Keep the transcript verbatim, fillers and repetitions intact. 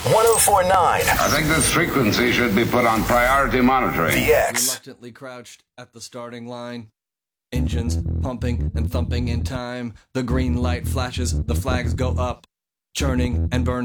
ten forty-nine. I think this frequency should be put on priority monitoring. The X. Reluctantly crouched at the starting line. Engines pumping and thumping in time. The green light flashes, the flags go up. Churning and burning.